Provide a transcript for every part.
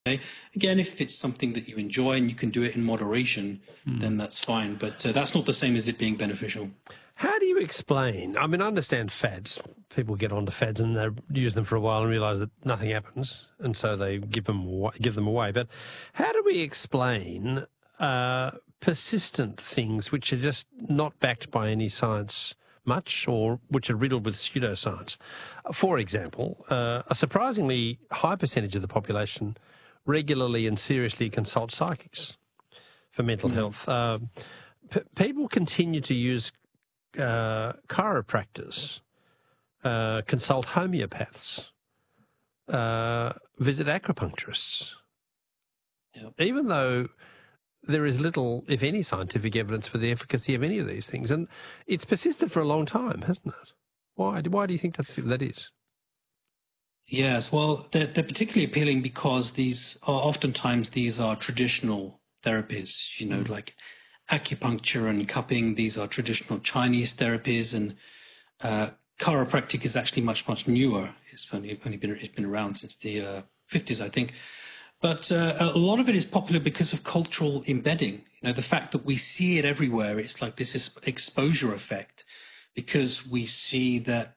Okay? Again, if it's something that you enjoy and you can do it in moderation, then that's fine. But that's not the same as it being beneficial. How do you explain? I mean, I understand fads. People get onto fads and they use them for a while and realise that nothing happens, and so they give them away. But how do we explain persistent things which are just not backed by any science much, or which are riddled with pseudoscience? For example, a surprisingly high percentage of the population regularly and seriously consult psychics for mental health. People continue to use chiropractors, consult homeopaths, visit acupuncturists, even though there is little, if any, scientific evidence for the efficacy of any of these things. And it's persisted for a long time, hasn't it? Why do you think that is? Yes, well, they're particularly appealing because these are traditional therapies, like acupuncture and cupping. These are traditional Chinese therapies, and chiropractic is actually much, much newer. It's been around since the 50s, I think. But a lot of it is popular because of cultural embedding. The fact that we see it everywhere. It's like this is exposure effect, because we see that,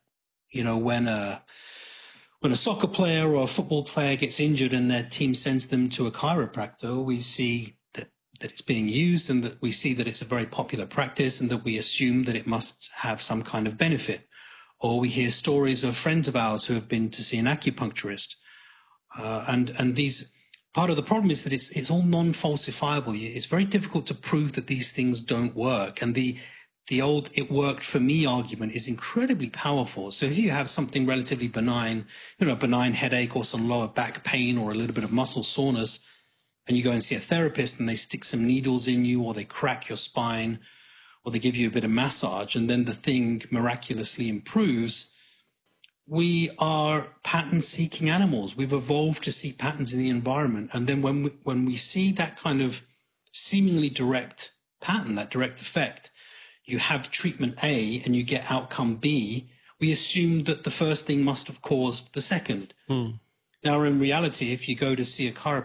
when a soccer player or a football player gets injured and their team sends them to a chiropractor, we see that it's being used, and that we see that it's a very popular practice, and that we assume that it must have some kind of benefit. Or we hear stories of friends of ours who have been to see an acupuncturist. And these, part of the problem is that it's all non-falsifiable. It's very difficult to prove that these things don't work. And the old "it worked for me" argument is incredibly powerful. So if you have something relatively benign, a benign headache or some lower back pain or a little bit of muscle soreness, and you go and see a therapist and they stick some needles in you, or they crack your spine, or they give you a bit of massage, and then the thing miraculously improves, we are pattern-seeking animals. We've evolved to see patterns in the environment. And then when we see that kind of seemingly direct pattern, that direct effect, you have treatment A and you get outcome B, we assume that the first thing must have caused the second. Now, in reality, if you go to see a chiropractor